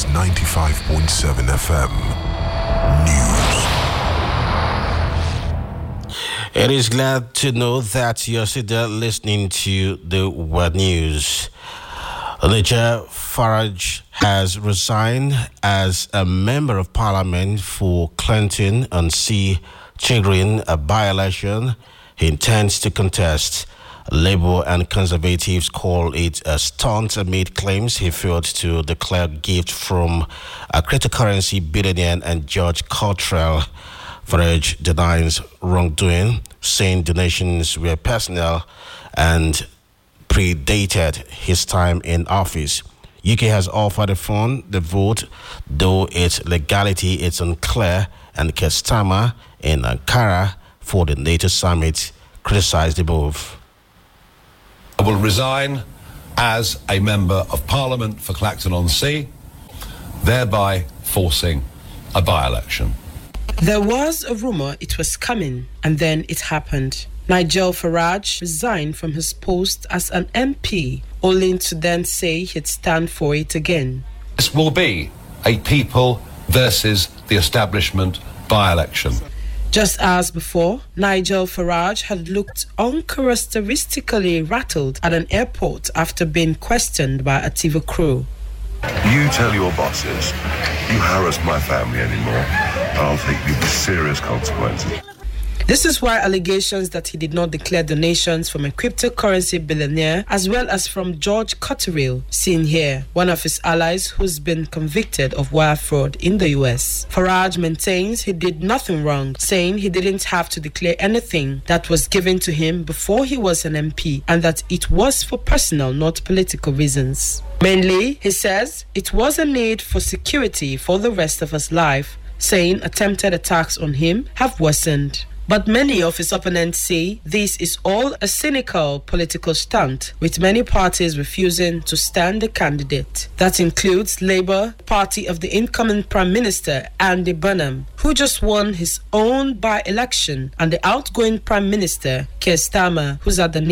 is 95.7 FM. News. It is glad to know that you're still there listening to the World News. Nigel Farage has resigned as a member of parliament for Clinton-on-Sea triggering a by-election he intends to contest. Labour and Conservatives call it a stunt amid claims he failed to declare gift from a cryptocurrency billionaire and George Cottrell. Farage denies wrongdoing, saying donations were personal and predated his time in office. UK has offered to fund the vote, though its legality is unclear, and Keir Starmer in Ankara for the NATO summit criticized the move. I will resign as a member of Parliament for Clacton-on-Sea, thereby forcing a by-election. There was a rumour it was coming, and then it happened. Nigel Farage resigned from his post as an MP, only to then say he'd stand for it again. This will be a people versus the establishment by-election. Just as before, Nigel Farage had looked uncharacteristically rattled at an airport after being questioned by a TV crew. You tell your bosses you harass my family anymore, I'll take you with serious consequences. This is why allegations that he did not declare donations from a cryptocurrency billionaire as well as from George Cottrell, seen here, one of his allies who's been convicted of wire fraud in the US. Farage maintains he did nothing wrong, saying he didn't have to declare anything that was given to him before he was an MP and that it was for personal, not political reasons. Mainly, he says, it was a need for security for the rest of his life, saying attempted attacks on him have worsened. But many of his opponents say this is all a cynical political stunt, with many parties refusing to stand a candidate. That includes Labour Party of the incoming Prime Minister Andy Burnham, who just won his own by-election, and the outgoing Prime Minister Keir Starmer, who's at the